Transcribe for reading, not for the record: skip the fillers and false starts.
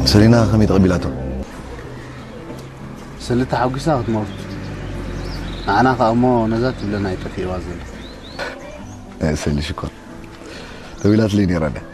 سلينا خمي تقبيلاته سلت حقيسة تموت أنا قامو نزلت لنا يتفي وازن سلي شكرا تقبيلات ليني رنا